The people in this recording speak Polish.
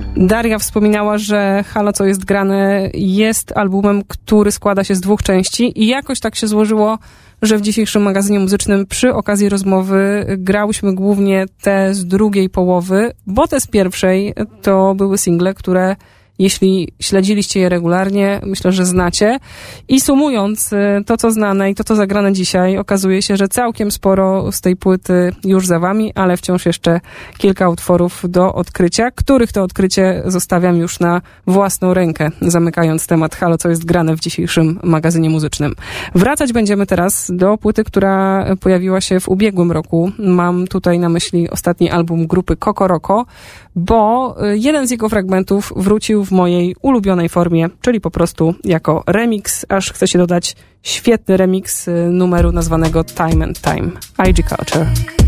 Daria wspominała, że Halo, co jest grane, jest albumem, który składa się z 2 części i jakoś tak się złożyło, że w dzisiejszym magazynie muzycznym przy okazji rozmowy grałyśmy głównie te z drugiej połowy, bo te z pierwszej to były single, które jeśli śledziliście je regularnie, myślę, że znacie. I sumując to, co znane i to, co zagrane dzisiaj, okazuje się, że całkiem sporo z tej płyty już za wami, ale wciąż jeszcze kilka utworów do odkrycia, których to odkrycie zostawiam już na własną rękę, zamykając temat Halo, co jest grane w dzisiejszym magazynie muzycznym. Wracać będziemy teraz do płyty, która pojawiła się w ubiegłym roku. Mam tutaj na myśli ostatni album grupy Kokoroko, bo jeden z jego fragmentów wrócił w mojej ulubionej formie, czyli po prostu jako remix, aż chcę się dodać świetny remix numeru nazwanego Time and Time. IG Culture.